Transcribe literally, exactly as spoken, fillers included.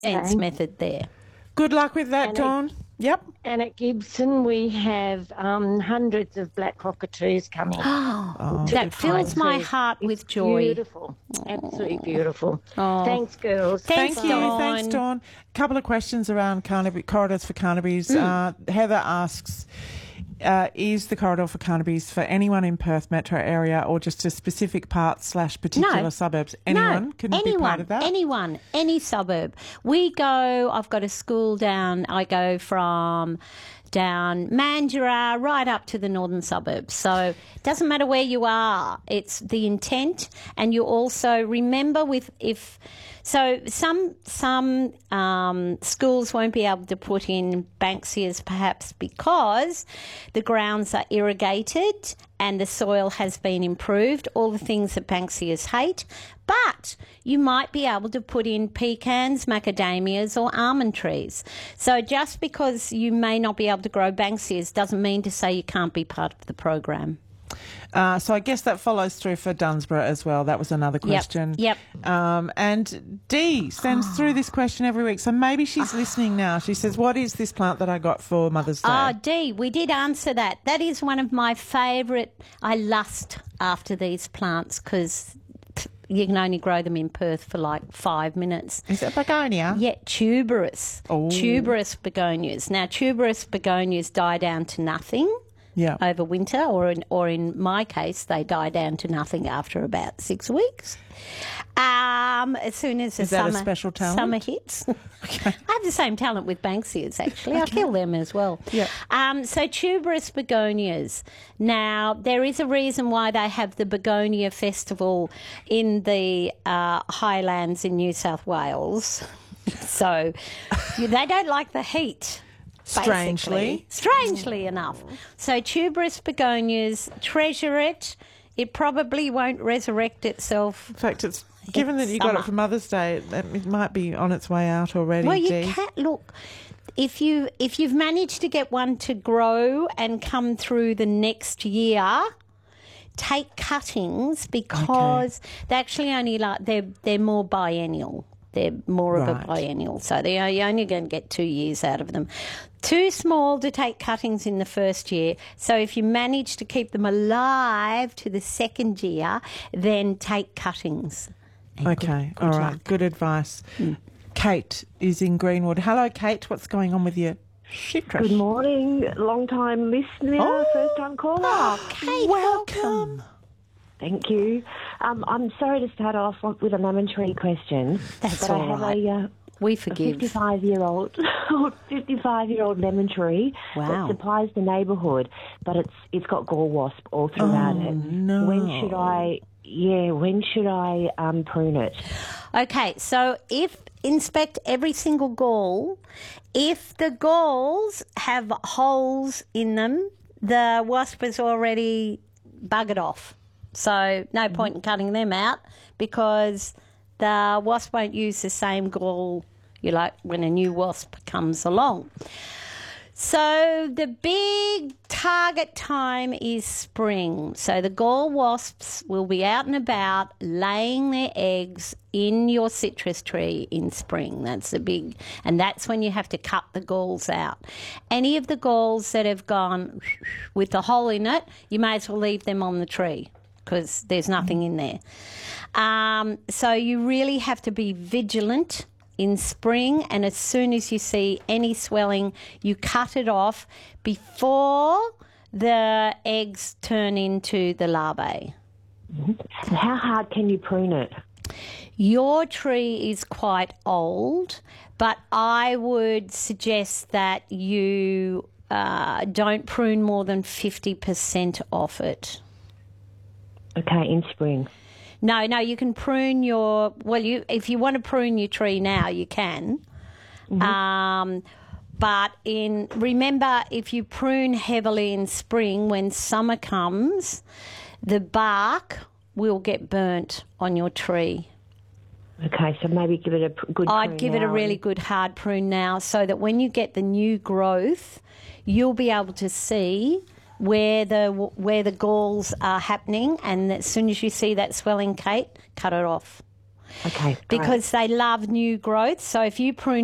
sense method there. Good luck with that, And Dawn. it- Yep. And at Gibson, we have um, hundreds of black cockatoos coming. Oh, to that the fills pine my trees. heart It's with joy. Beautiful, absolutely beautiful. Oh. Thanks, girls. Thanks, Thank you. Dawn. Thanks, Dawn. A couple of questions around Carnaby, corridors for Carnaby's. Uh, Heather asks, uh, is the corridor for Carnaby's for anyone in Perth metro area or just a specific part slash particular No. suburbs? Anyone no, can anyone, be part of that? Anyone, any suburb. We go, I've got a school down, I go from down Mandurah right up to the northern suburbs. So it doesn't matter where you are. It's the intent. And you also remember with if... So some some um, schools won't be able to put in Banksias perhaps because the grounds are irrigated and the soil has been improved, all the things that Banksias hate. But you might be able to put in pecans, macadamias or almond trees. So just because you may not be able to grow Banksias doesn't mean to say you can't be part of the program. Uh, so I guess that follows through for Dunsborough as well. That was another question. Yep. Um, and Dee sends through this question every week. So maybe she's listening now. She says, what is this plant that I got for Mother's Day? Oh, Dee, we did answer that. That is one of my favourite. I lust after these plants because you can only grow them in Perth for like five minutes. Is it begonia? Yeah, tuberous. Oh. Tuberous begonias. Now, tuberous begonias die down to nothing Yeah. over winter, or in, or in my case, they die down to nothing after about six weeks. Um, as soon as the Is that a summer, special talent? summer hits. I have the same talent with Banksias, actually. I kill them as well. Yeah. Um, so tuberous begonias. Now, there is a reason why they have the Begonia Festival in the uh, highlands in New South Wales. So they don't like the heat. Strangely. Basically. Strangely enough. So tuberous begonias, treasure it. It probably won't resurrect itself. In fact, it's given that you got summer. it for Mother's Day, it, it might be on its way out already, Well, you Dee. can't look. If you if you've managed to get one to grow and come through the next year, take cuttings because they actually only like they're they're more biennial. They're more of Right. a biennial, so they are, you're only going to get two years out of them. Too small to take cuttings in the first year. So if you manage to keep them alive to the second year, then take cuttings. And Okay, good- good all right. luck. Good advice. Kate is in Greenwood. Hello, Kate. What's going on with your citrus? Good morning, long time listener, Oh. first time caller. Kate, Welcome. Thank you. Um, I'm sorry to start off with a lemon tree question, That's but all I have right. a, uh, We a forgive. fifty-five-year-old, fifty-five-year-old lemon tree Wow. that supplies the neighbourhood, but it's it's got gall wasp all throughout Oh, it. no. When should I? Yeah, when should I um, prune it? Okay, so if inspect every single gall, if the galls have holes in them, the wasp has already buggered off. So no point in cutting them out because the wasp won't use the same gall you like when a new wasp comes along. So the big target time is spring. So the gall wasps will be out and about laying their eggs in your citrus tree in spring. That's the big, and that's when you have to cut the galls out. Any of the galls that have gone with the hole in it, you may as well leave them on the tree because there's nothing in there. Um, so you really have to be vigilant in spring, and as soon as you see any swelling, you cut it off before the eggs turn into the larvae. And how hard can you prune it? Your tree is quite old, but I would suggest that you uh, don't prune more than fifty percent off it. Okay, in spring. No, no, you can prune your, well, you if you want to prune your tree now, you can. Mm-hmm. Um, but in remember, if you prune heavily in spring, when summer comes, the bark will get burnt on your tree. Okay, so maybe give it a pr- good I'd prune give it a now really and- good hard prune now so that when you get the new growth, you'll be able to see where the where the galls are happening, and as soon as you see that swelling, Kate, cut it off. Okay, great. because they love new growth. So if you prune